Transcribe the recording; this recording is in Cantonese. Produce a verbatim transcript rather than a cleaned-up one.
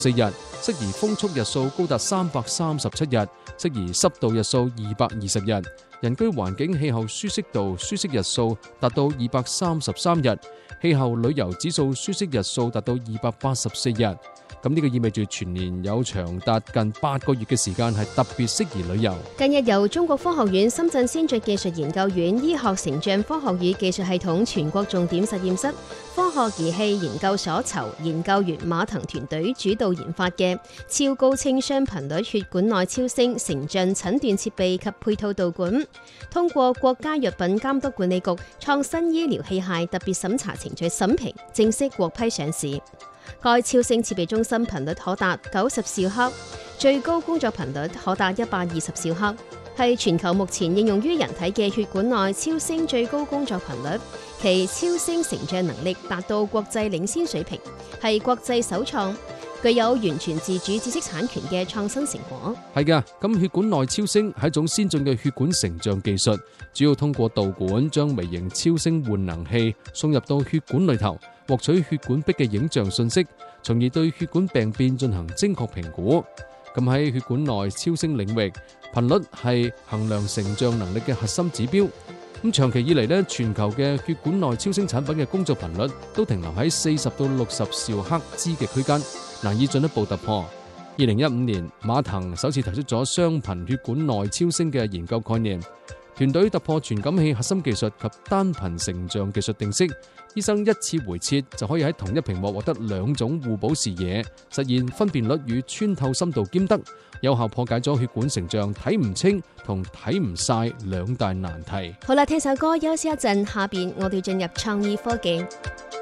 四日，適宜風速日數高達三百三十七日，適宜濕度日數二百二十日，人居環境氣候舒適度舒適日數達到二百三十三日，氣候旅遊指數舒適日數達到二百八十四日。咁呢個意味住全年有長達近八個月嘅時間係特別適宜旅遊。 近日由中國科學院深圳先進技術研究院醫學成像科學與技術系統全國重點實驗室科學儀器研究所籌研究員馬騰團隊主導研發嘅超高清雙頻率血管內超聲成像診斷設備及配套導管，通過國家藥品監督管理局創新醫療器械特別審查程序審評，正式獲批上市。該超聲設備中心頻率可達九十兆赫，最高工作頻率可達一百二十兆赫，係全球目前應用於人體嘅血管內超聲最高工作頻率。其超聲成像能力達到國際領先水平，係國際首創，具有完全自主知識產權嘅創新成果。 係㗎，咁血管內超聲係一種先進嘅血管成像技術，主要通過導管將微型超聲換能器送入到血管裏頭，獲取血管壁嘅影像信息，從而對血管病變進行精確評估。咁喺血管內超聲領域，頻率係衡量成像能力嘅核心指標。咁長期以嚟咧，全球嘅血管內超聲產品嘅工作頻率都停留喺四十到六十兆赫茲嘅區間，難以進一步突破。二零一五年，馬騰首次提出咗雙頻血管內超聲嘅研究概念，團隊突破傳感器核心技術及單頻成像技術定式，醫生一次回切就可以喺同一屏幕獲得兩種互補視野，實現分辨率與穿透深度兼得，有效破解咗血管成像睇唔清同睇唔晒兩大難題。 好啦，聽首歌休息一陣，下邊我哋進入創意科技。